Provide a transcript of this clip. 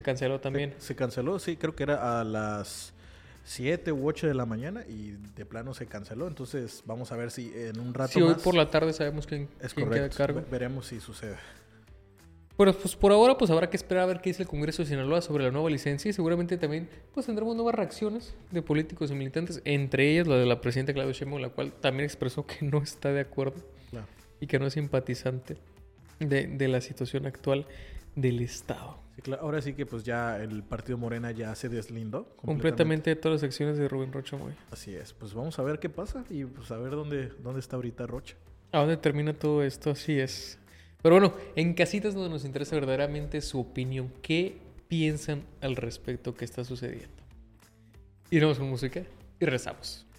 Canceló también. Se canceló, sí, creo que era a las 7 u 8 de la mañana y de plano se canceló. Entonces vamos a ver si en un rato Sí, hoy más... por la tarde sabemos quién Es queda a correcto, cargo. veremos si sucede. Bueno, pues por ahora pues habrá que esperar a ver qué dice el Congreso de Sinaloa sobre la nueva licencia y seguramente también pues tendremos nuevas reacciones de políticos y militantes, entre ellas la de la presidenta Claudia Sheinbaum, la cual también expresó que no está de acuerdo Claro. y que no es simpatizante de la situación actual del Estado. Sí, claro. Ahora sí que pues ya el partido Morena ya se deslindó Completamente de todas las acciones de Rubén Rocha Moya. Así es, pues vamos a ver qué pasa y pues a ver dónde está ahorita Rocha. ¿A dónde termina todo esto? Así es. Pero bueno, en casitas donde nos interesa verdaderamente su opinión. ¿Qué piensan al respecto que está sucediendo? Iremos con música y rezamos.